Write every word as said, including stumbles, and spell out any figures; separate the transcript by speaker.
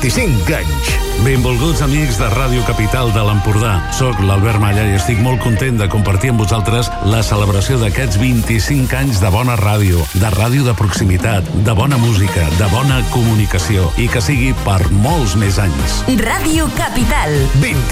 Speaker 1: vint-i-cinc anys.
Speaker 2: Benvolguts amics de Ràdio Capital de l'Empordà. Soc l'Albert Malla i estic molt content de compartir amb vosaltres la celebració d'aquests vint-i-cinc anys de bona ràdio, de ràdio de proximitat, de bona música, de bona comunicació i que sigui per molts més anys.
Speaker 3: Ràdio Capital.
Speaker 1: vint